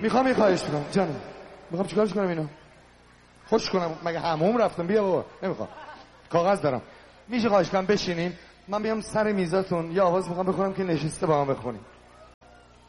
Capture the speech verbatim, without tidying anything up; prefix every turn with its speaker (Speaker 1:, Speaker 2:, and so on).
Speaker 1: میخوام یه خواهش کنم جانم. میخوام چیکارش کنم اینو؟ خوش کنم مگه حموم رفتم؟ بیا بابا. نمیخوام. کاغذ دارم. میشه خواهش کنم بشینیم من بیام سر میزاتون یه آواز میخوام بخونم که نشسته با هم بخونیم.